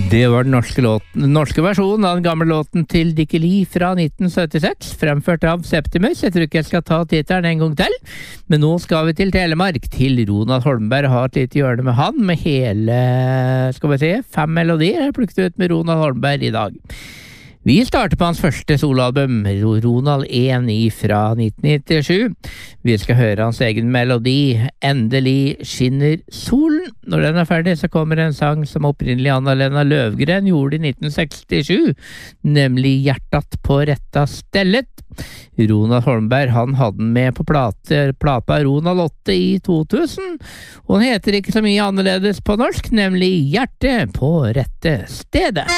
Det var den norske versjonen av den gamle låten til Dickie Lee fra 1976, fremført av Septimus. Jeg tror ikke jeg skal ta tittelen en gang til, men nå skal vi til Telemark, til Ronald Holmberg, og ha et lite hjørne med han, med hele, skal vi se, 5 melodier jeg plukket ut med Ronald Holmberg i dag. Vi starter på hans første soloalbum, Ronald 1 fra 1997. Vi skal høre hans egen melodi, Endelig skinner solen. Når den er ferdig, så kommer en sang som opprinnelig Anna-Lena Løvgren gjorde i 1967, nemlig Hjertat på retta stellet. Ronald Holmberg, han hadde den med på plata Ronald 8 i 2000, og den heter ikke så mye annerledes på norsk, nemlig Hjerte på rette stedet.